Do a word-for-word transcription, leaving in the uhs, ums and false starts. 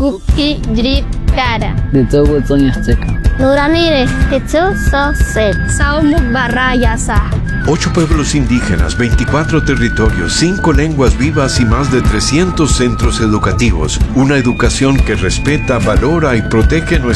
Kuki Drip Kara Dito Butong Azteca Nuramire Tetsu So Set Saumuk Barrayasa. Ocho pueblos indígenas, veinticuatro territorios, cinco lenguas vivas y más de trescientos centros educativos. Una educación que respeta, valora y protege nuestra